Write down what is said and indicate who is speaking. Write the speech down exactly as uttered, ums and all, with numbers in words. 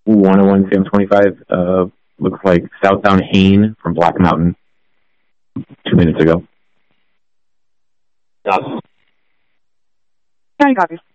Speaker 1: one oh one Sam twenty-five. Uh, looks like Southbound Hain from Black Mountain two minutes ago.
Speaker 2: Yes.
Speaker 3: County copies.